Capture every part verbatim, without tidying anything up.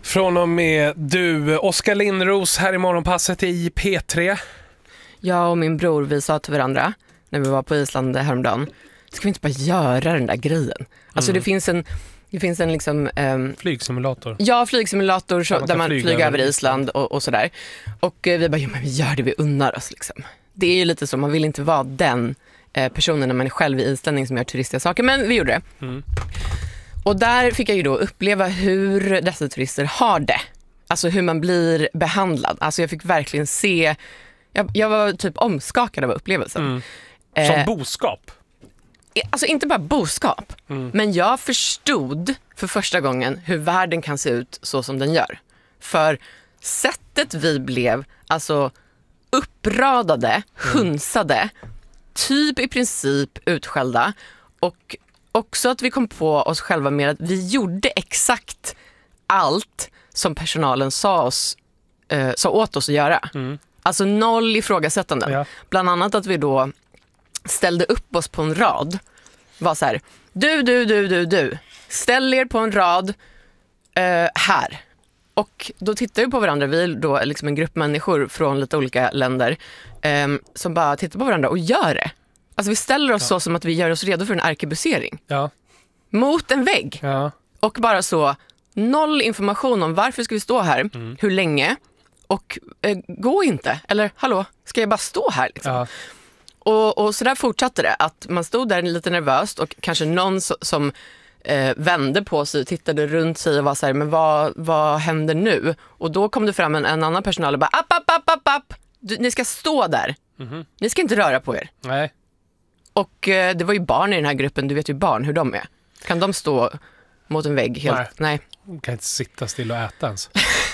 Från och med du, Oskar Lindros här i Morgonpasset i P tre. Jag och min bror, vi sa till varandra när vi var på Island häromdagen, ska vi inte bara göra den där grejen? Alltså mm. det finns en det finns en liksom um, flygsimulator. Ja, flygsimulator så, man där man flyger, flyger över Island och, och sådär. Och uh, vi bara, jo men vi gör det, vi unnar oss liksom. Det är ju lite så, man vill inte vara den uh, personen när man är själv i islänning som gör turistiga saker, men vi gjorde det. Mm. Och där fick jag ju då uppleva hur dessa turister har det. Alltså hur man blir behandlad. Alltså jag fick verkligen se, jag, jag var typ omskakad av upplevelsen. Mm. Som eh, boskap? Alltså inte bara boskap, mm. men jag förstod för första gången hur världen kan se ut så som den gör. För sättet vi blev alltså uppradade, hunsade, typ i princip utskällda, och också att vi kom på oss själva med att vi gjorde exakt allt som personalen sa, oss, eh, sa åt oss att göra. Mm. Alltså noll ifrågasättanden. Ja. Bland annat att vi då ställde upp oss på en rad. Var så här, du, du, du, du, du. Ställ er på en rad eh, här. Och då tittar vi på varandra. Vi är då liksom en grupp människor från lite olika länder eh, som bara tittar på varandra och gör det. Alltså vi ställer oss ja. så som att vi gör oss redo för en arkebusering. Ja. Mot en vägg. Ja. Och bara så, noll information om varför ska vi stå här, mm. hur länge, och eh, gå inte. Eller, hallå, ska jag bara stå här liksom? Ja. Och, och så där fortsatte det, att man stod där lite nervöst och kanske någon so- som eh, vände på sig, tittade runt sig och var så här, men vad, vad händer nu? Och då kom det fram en, en annan personal och bara, app, app, app, app, app. Du, ni ska stå där. Mm-hmm. Ni ska inte röra på er. Nej. Och eh, det var ju barn i den här gruppen, du vet ju barn hur de är. Kan de stå mot en vägg helt? Nej. Nej. De kan inte sitta still och äta ens.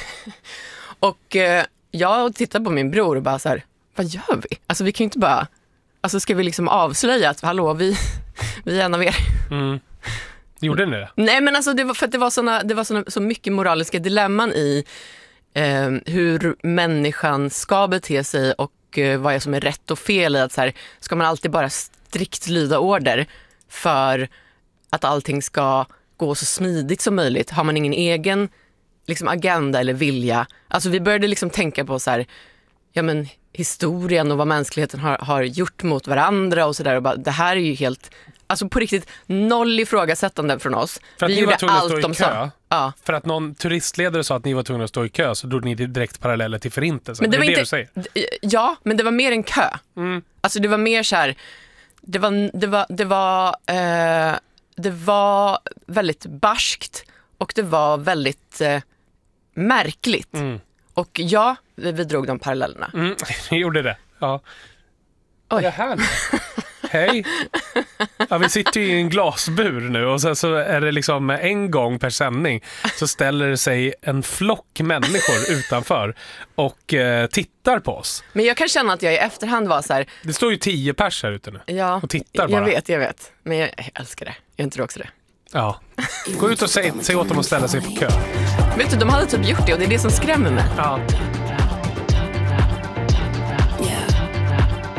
Och eh, jag tittade på min bror och bara så här, vad gör vi? Alltså vi kan ju inte bara, alltså ska vi liksom avslöja att hallå, vi, vi är en av er. Mm. Gjorde ni det? Nej, men alltså det var för att det var såna, det var såna, så mycket moraliska dilemman i eh, hur människan ska bete sig och eh, vad är som är rätt och fel i att så här, ska man alltid bara strikt lyda order för att allting ska gå så smidigt som möjligt? Har man ingen egen liksom agenda eller vilja? Alltså vi började liksom tänka på så här, ja men historien och vad mänskligheten har, har gjort mot varandra och sådär, och bara, det här är ju helt, alltså på riktigt noll ifrågasättande från oss. För att vi ni gjorde var tvungna att stå i de kö. sa. Ja. För att någon turistledare sa att ni var tvungna att stå i kö, så drog ni direkt paralleller till förintelsen. Men det, det var är inte, det du säger. Ja, men det var mer en kö. Mm. Alltså det var mer så här, det var det var det var eh, det var väldigt barskt och det var väldigt eh, märkligt. Mm. Och ja, vi, vi drog de parallellerna. Mm, vi gjorde det. Ja. Oj. Det här nu? Hej. Ja, vi sitter ju i en glasbur nu och sen så är det liksom en gång per sändning så ställer sig en flock människor utanför och eh, tittar på oss. Men jag kan känna att jag i efterhand var så här. Det står ju tio pers här ute nu. Ja, och tittar bara. Jag vet, jag vet. Men jag, jag älskar det. Jag är inte också det. Ja. Gå ut och säg, säg åt dem att ställa sig på kö. Vet du, de hade typ gjort det och det är det som skrämmer mig. Ja.